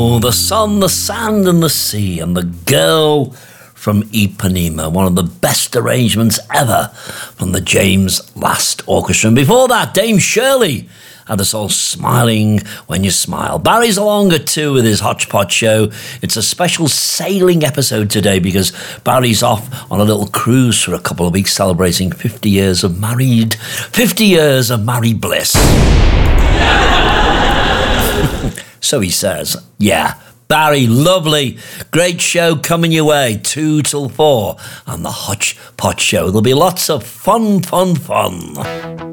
Oh, the sun, the sand and the sea and the girl from Ipanema, one of the best arrangements ever from the James Last Orchestra. And before that, Dame Shirley had us all smiling when you smile. Barry's along at 2 with his Hodgepodge show. It's a special sailing episode today because Barry's off on a little cruise for a couple of weeks celebrating 50 years of married bliss. So he says, yeah, Barry, lovely, great show coming your way, 2 till 4 on the Hodgepodge show. There'll be lots of fun.